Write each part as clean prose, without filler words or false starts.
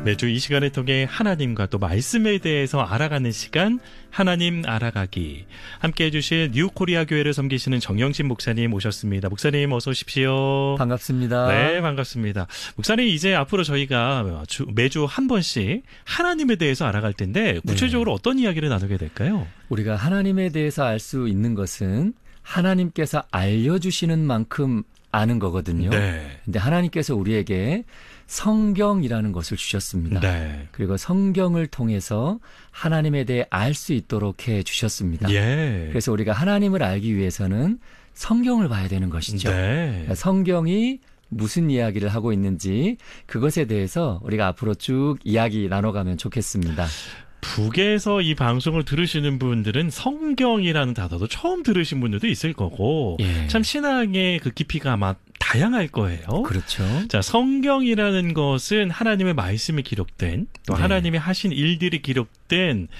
매주 이 시간을 통해 하나님과 또 말씀에 대해서 알아가는 시간, 하나님 알아가기. 함께해 주실 뉴코리아 교회를 섬기시는 정영신 목사님 모셨습니다. 목사님 어서 오십시오. 반갑습니다. 네, 반갑습니다. 목사님, 이제 앞으로 저희가 매주 한 번씩 하나님에 대해서 알아갈 텐데 구체적으로 어떤 이야기를 나누게 될까요? 우리가 하나님에 대해서 알 수 있는 것은 하나님께서 알려주시는 만큼 아는 거거든요. 네. 근데 하나님께서 우리에게 성경이라는 것을 주셨습니다. 네. 그리고 성경을 통해서 하나님에 대해 알 수 있도록 해 주셨습니다. 예. 그래서 우리가 하나님을 알기 위해서는 성경을 봐야 되는 것이죠. 네. 성경이 무슨 이야기를 하고 있는지 그것에 대해서 우리가 앞으로 쭉 이야기 나눠가면 좋겠습니다. 북에서 이 방송을 들으시는 분들은 성경이라는 단어도 처음 들으신 분들도 있을 거고, 예. 참 신앙의 그 깊이가 아마 다양할 거예요. 그렇죠. 자, 성경이라는 것은 하나님의 말씀이 기록된, 또 네. 하나님이 하신 일들이 기록된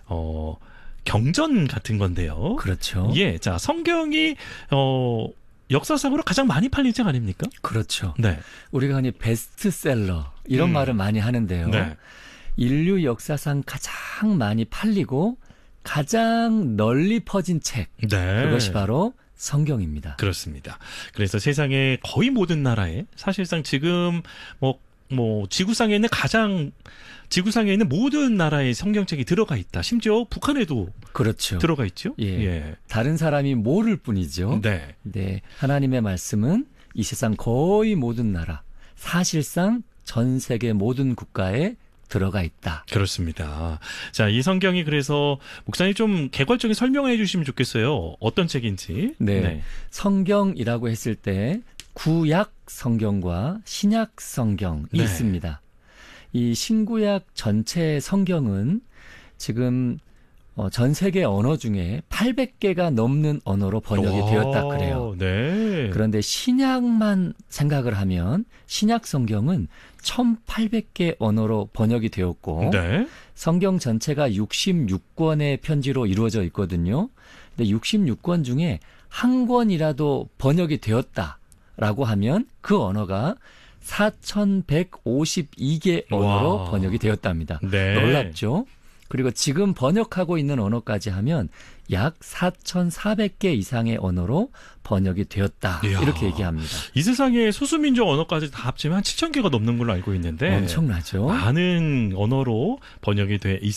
경전 같은 건데요. 그렇죠. 예, 자, 성경이 역사상으로 가장 많이 팔린 책 아닙니까? 그렇죠. 네. 우리가 흔히 베스트셀러 이런 말을 많이 하는데요. 네. 인류 역사상 가장 많이 팔리고 가장 널리 퍼진 책, 네. 그것이 바로 성경입니다. 그렇습니다. 그래서 세상의 거의 모든 나라에 사실상 지금 지구상에 있는 모든 나라의 성경책이 들어가 있다. 심지어 북한에도 그렇죠. 들어가 있죠. 예. 다른 사람이 모를 뿐이죠. 네. 네. 하나님의 말씀은 이 세상 거의 모든 나라, 사실상 전 세계 모든 국가에 들어가 있다. 그렇습니다. 자, 이 성경이 그래서 목사님 좀 개괄적인 설명해 주시면 좋겠어요. 어떤 책인지. 네. 성경이라고 했을 때 구약 성경과 신약 성경이 네. 있습니다. 이 신구약 전체 성경은 지금 전 세계 언어 중에 800개가 넘는 언어로 번역이 되었다 그래요. 네. 그런데 신약만 생각을 하면 신약 성경은 1800개 언어로 번역이 되었고 네. 성경 전체가 66권의 편지로 이루어져 있거든요. 근데 66권 중에 한 권이라도 번역이 되었다라고 하면 그 언어가 4152개 언어로 와. 번역이 되었답니다. 네. 놀랍죠? 그리고 지금 번역하고 있는 언어까지 하면 약 4,400개 이상의 언어로 번역이 되었다. 이야. 이렇게 얘기합니다. 이 세상의 소수민족 언어까지 다 합치면 한 7,000개가 넘는 걸로 알고 있는데 엄청나죠? 많은 언어로 번역이 돼